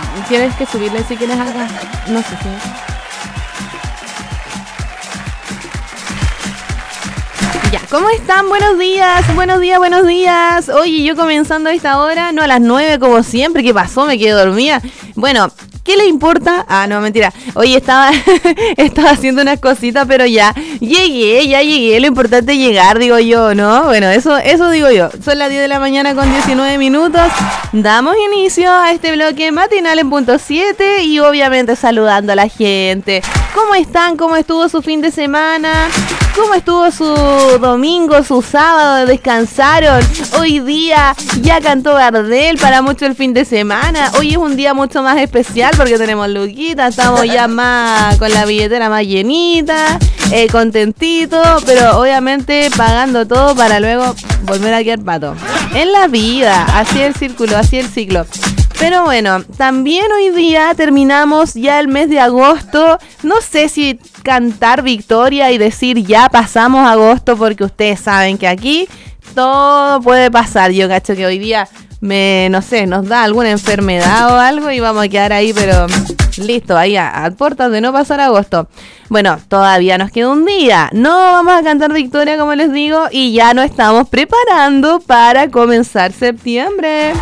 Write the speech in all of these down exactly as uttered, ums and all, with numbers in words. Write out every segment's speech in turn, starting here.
Tienes que subirle si quieres acá. No sé si... Ya, ¿cómo están? Buenos días, buenos días, buenos días. Oye, yo comenzando a esta hora, no a las nueve como siempre. ¿Qué pasó? Me quedé dormida. Bueno, ¿qué le importa? Ah, no, mentira. Oye, estaba, estaba haciendo unas cositas, pero ya llegué, ya llegué. Lo importante es llegar, digo yo, ¿no? Bueno, eso, eso digo yo. Son las diez de la mañana con diecinueve minutos. Damos inicio a este bloque matinal en punto siete y obviamente saludando a la gente. ¿Cómo están? ¿Cómo estuvo su fin de semana? ¿Cómo estuvo su domingo, su sábado? ¿Descansaron? Hoy día ya cantó Gardel, para mucho el fin de semana. Hoy es un día mucho más especial porque tenemos luquita, estamos ya más con la billetera más llenita, eh, contentito, pero obviamente pagando todo para luego volver a quedar pato. En la vida, así es el círculo, así es el ciclo. Pero bueno, también hoy día terminamos ya el mes de agosto. No sé si cantar victoria y decir ya pasamos agosto, porque ustedes saben que aquí todo puede pasar. Yo cacho que hoy día, me no sé, nos da alguna enfermedad o algo y vamos a quedar ahí, pero listo, ahí a, a puertas de no pasar agosto. Bueno, todavía nos queda un día. No vamos a cantar victoria, como les digo, y ya nos estamos preparando para comenzar septiembre.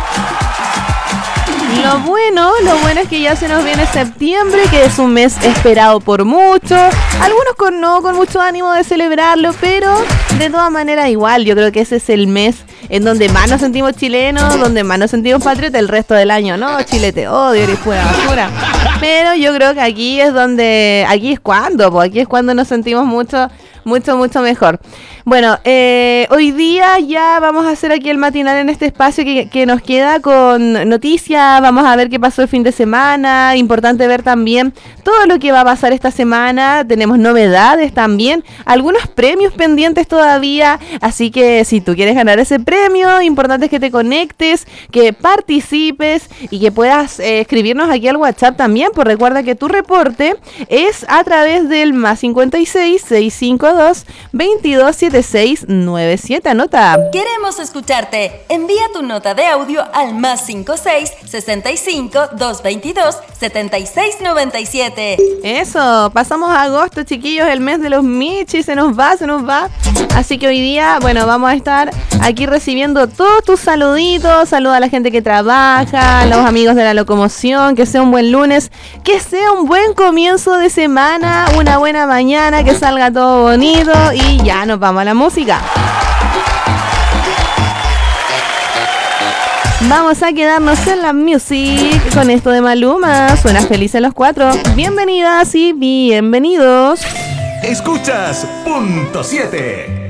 Lo bueno, lo bueno es que ya se nos viene septiembre, que es un mes esperado por muchos. Algunos con no con mucho ánimo de celebrarlo, pero de todas maneras igual. Yo creo que ese es el mes en donde más nos sentimos chilenos, donde más nos sentimos patriotas. El resto del año, no, Chile te odio, eres pura basura. Pero yo creo que aquí es donde, aquí es cuando, pues aquí es cuando nos sentimos mucho, mucho, mucho mejor. Bueno, eh, hoy día ya vamos a hacer aquí el matinal en este espacio que, que nos queda con noticias. Vamos a ver qué pasó el fin de semana. Importante ver también todo lo que va a pasar esta semana. Tenemos novedades también, algunos premios pendientes todavía. Así que si tú quieres ganar ese premio, importante es que te conectes, que participes y que puedas eh, escribirnos aquí al WhatsApp también. Pues recuerda que tu reporte es a través del más cincuenta y seis, seiscientos cincuenta y dos, veintidós setenta y seis noventa y siete. Anota. Queremos escucharte. Envía tu nota de audio al más cincuenta y seis, sesenta y cinco, doscientos veintidós, setenta y seis noventa y siete. Eso, pasamos a agosto, chiquillos, el mes de los Michis, se nos va, se nos va. Así que hoy día, bueno, vamos a estar aquí recibiendo todos tus saluditos. Saluda a la gente que trabaja, a los amigos de la locomoción. Que sea un buen lunes, que sea un buen comienzo de semana, una buena mañana, que salga todo bonito y ya nos vamos a la música. Vamos a quedarnos en la music con esto de Maluma. Suena felices los cuatro. Bienvenidas y bienvenidos. Escuchas punto siete.